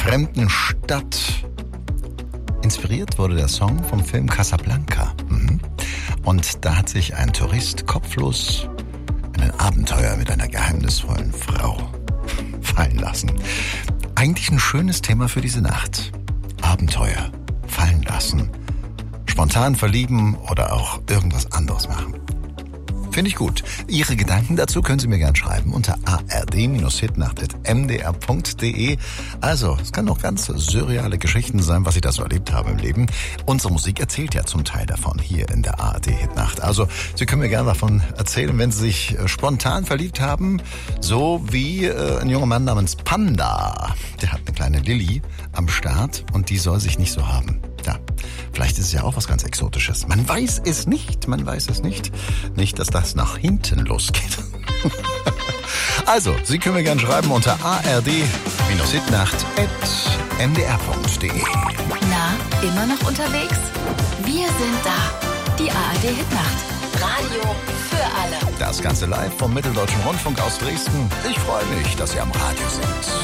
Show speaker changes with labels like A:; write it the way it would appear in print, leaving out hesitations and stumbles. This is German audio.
A: fremden Stadt. Inspiriert wurde der Song vom Film Casablanca. Und da hat sich ein Tourist kopflos ein Abenteuer mit einer geheimnisvollen Frau fallen lassen. Eigentlich ein schönes Thema für diese Nacht. Abenteuer, fallen lassen, spontan verlieben oder auch irgendwas anderes machen. Finde ich gut. Ihre Gedanken dazu können Sie mir gerne schreiben unter ard-hitnacht@mdr.de. Also, es kann auch ganz surreale Geschichten sein, was Sie da so erlebt haben im Leben. Unsere Musik erzählt ja zum Teil davon hier in der ARD-Hitnacht. Also, Sie können mir gerne davon erzählen, wenn Sie sich spontan verliebt haben, so wie ein junger Mann namens Panda. Der hat eine kleine Lilly am Start und die soll sich nicht so haben. Ja, vielleicht ist es ja auch was ganz Exotisches. Man weiß es nicht. Nicht, dass das nach hinten losgeht. Also, Sie können mir gerne schreiben unter ard-hitnacht@mdr.de.
B: Na, immer noch unterwegs? Wir sind da. Die ARD-Hitnacht. Radio für alle.
A: Das Ganze live vom Mitteldeutschen Rundfunk aus Dresden. Ich freue mich, dass Sie am Radio sind.